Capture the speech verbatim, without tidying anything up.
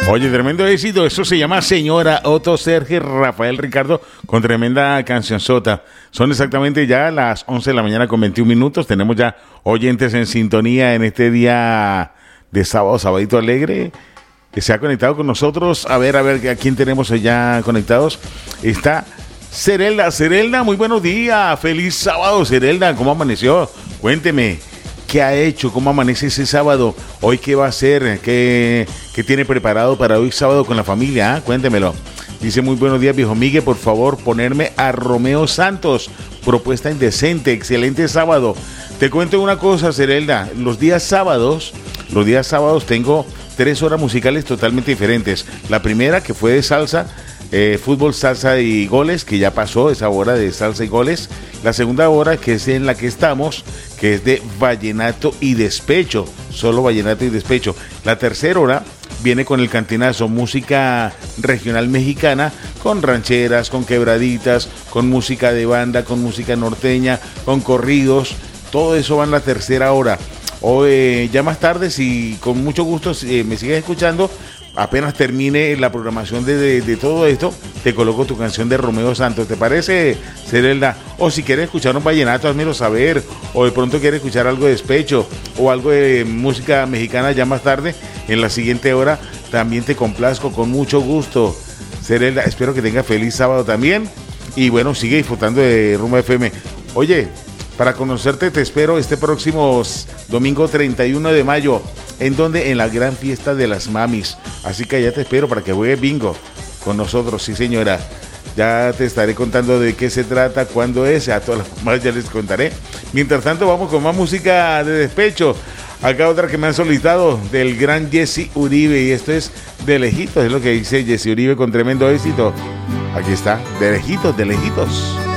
Oye, tremendo éxito. Eso se llama Señora Otto, Sergio, Rafael Ricardo, con tremenda cancionzota. Son exactamente ya las once de la mañana con veintiún minutos. Tenemos ya oyentes en sintonía en este día de sábado, sabadito alegre, que se ha conectado con nosotros. A ver, a ver, ¿a quién tenemos allá conectados? Está Cerelda. Cerelda, muy buenos días. Feliz sábado, Cerelda. ¿Cómo amaneció? Cuénteme. ¿Qué ha hecho? ¿Cómo amanece ese sábado? ¿Hoy qué va a hacer? ¿Qué, qué tiene preparado para hoy sábado con la familia? ¿Ah? Cuéntemelo. Dice, muy buenos días, viejo Miguel. Por favor, ponerme a Romeo Santos. Propuesta indecente. Excelente sábado. Te cuento una cosa, Cerelda. Los días sábados, los días sábados tengo tres horas musicales totalmente diferentes. La primera, que fue de salsa, eh, fútbol, salsa y goles, que ya pasó esa hora de salsa y goles. La segunda hora, que es en la que estamos, que es de vallenato y despecho, solo vallenato y despecho. La tercera hora viene con el cantinazo, música regional mexicana, con rancheras, con quebraditas, con música de banda, con música norteña, con corridos, todo eso va en la tercera hora. O eh, ya más tarde, si con mucho gusto eh, me sigues escuchando, apenas termine la programación de, de, de todo esto, te coloco tu canción de Romeo Santos. ¿Te parece, Cerelda? O si quieres escuchar un vallenato, házmelo saber. O de pronto quieres escuchar algo de despecho o algo de música mexicana ya más tarde, en la siguiente hora, también te complazco con mucho gusto, Cerelda. Espero que tengas feliz sábado también. Y bueno, sigue disfrutando de Rumba F M. Oye, para conocerte te espero este próximo domingo treinta y uno de mayo. ¿En donde? En la gran fiesta de las mamis. Así que ya te espero para que juegues bingo con nosotros, sí señora. Ya te estaré contando de qué se trata, cuándo es, a todas las mamás ya les contaré. Mientras tanto, vamos con más música de despecho. Acá otra que me han solicitado, del gran Jesse Uribe, y esto es De Lejitos, es lo que dice Jesse Uribe con tremendo éxito. Aquí está, De Lejitos, De Lejitos.